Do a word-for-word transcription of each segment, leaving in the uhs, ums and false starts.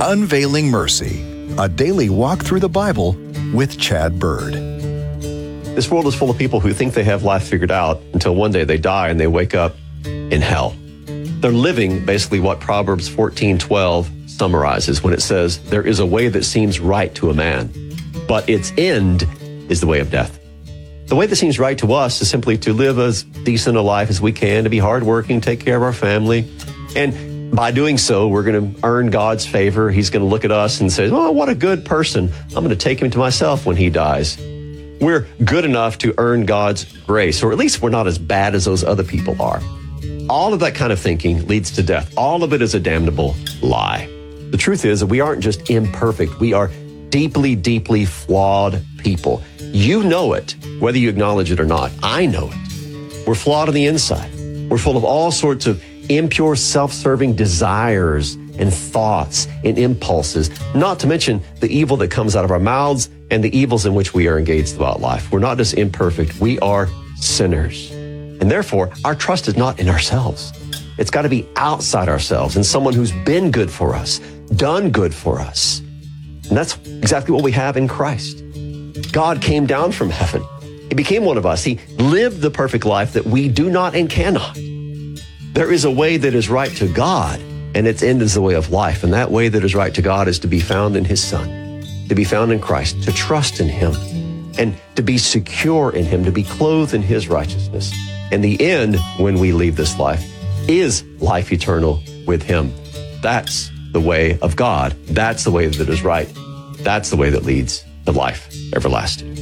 Unveiling Mercy, a daily walk through the Bible with Chad Bird. This world is full of people who think they have life figured out until one day they die and they wake up in hell. They're living basically what Proverbs fourteen twelve summarizes when it says, there is a way that seems right to a man, but its end is the way of death. The way that seems right to us is simply to live as decent a life as we can, to be hardworking, take care of our family. And by doing so, we're going to earn God's favor. He's going to look at us and say, oh, what a good person. I'm going to take him to myself when he dies. We're good enough to earn God's grace, or at least we're not as bad as those other people are. All of that kind of thinking leads to death. All of it is a damnable lie. The truth is that we aren't just imperfect. We are deeply, deeply flawed people. You know it, whether you acknowledge it or not. I know it. We're flawed on the inside. We're full of all sorts of impure, self-serving desires and thoughts and impulses, not to mention the evil that comes out of our mouths and the evils in which we are engaged throughout life. We're not just imperfect. We are sinners. And therefore, our trust is not in ourselves. It's got to be outside ourselves, in someone who's been good for us, done good for us. And that's exactly what we have in Christ. God came down from heaven. He became one of us. He lived the perfect life that we do not and cannot. There is a way that is right to God, and its end is the way of life. And that way that is right to God is to be found in his Son, to be found in Christ, to trust in him, and to be secure in him, to be clothed in his righteousness. And the end, when we leave this life, is life eternal with him. That's the way of God. That's the way that is right. That's the way that leads to life everlasting.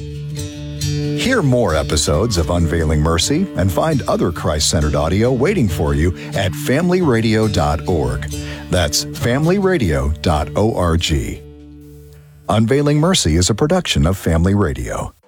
Hear more episodes of Unveiling Mercy and find other Christ-centered audio waiting for you at family radio dot org. That's family radio dot org. Unveiling Mercy is a production of Family Radio.